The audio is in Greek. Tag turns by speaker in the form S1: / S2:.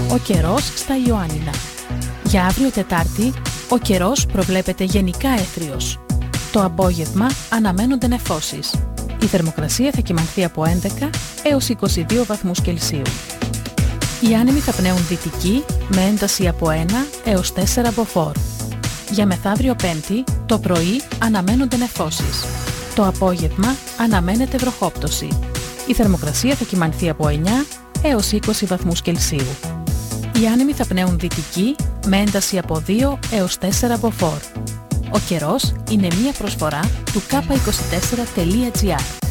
S1: Ο καιρός στα Ιωάννινα. Για αύριο Τετάρτη, ο καιρός προβλέπεται γενικά έθριος. Το απόγευμα αναμένονται νεφώσεις. Η θερμοκρασία θα κυμανθεί από 11 έως 22 βαθμούς Κελσίου. Οι άνεμοι θα πνέουν δυτική με ένταση από 1 έως 4 μποφόρ. Για μεθαύριο Πέμπτη, το πρωί αναμένονται νεφώσεις. Το απόγευμα αναμένεται βροχόπτωση. Η θερμοκρασία θα κυμανθεί από 9 έως 20 βαθμούς Κελσίου. Οι άνεμοι θα πνέουν δυτική με ένταση από 2 έως 4 μποφόρ. Ο καιρός είναι μία προσφορά του k24.gr.